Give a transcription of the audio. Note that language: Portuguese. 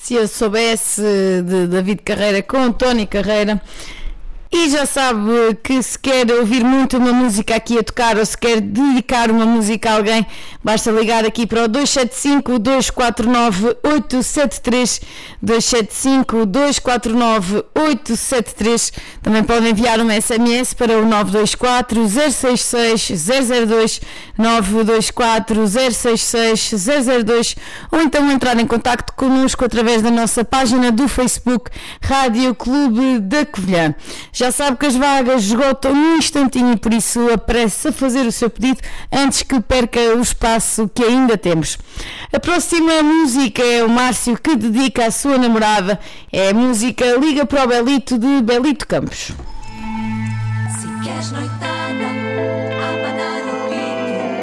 Se eu soubesse de David Carreira com Tony Carreira. E já sabe que se quer ouvir muito uma música aqui a tocar ou se quer dedicar uma música a alguém, basta ligar aqui para o 275-249-873, 275-249-873. Também podem enviar uma SMS para o 924-066-002, 924-066-002, ou então entrar em contacto connosco através da nossa página do Facebook Rádio Clube da Covilhã. Já sabe que as vagas esgotam num instantinho e por isso apresse a fazer o seu pedido antes que perca o espaço que ainda temos. A próxima música é o Márcio que dedica à sua namorada. É a música Liga para o Belito de Belito Campos. Se queres noitada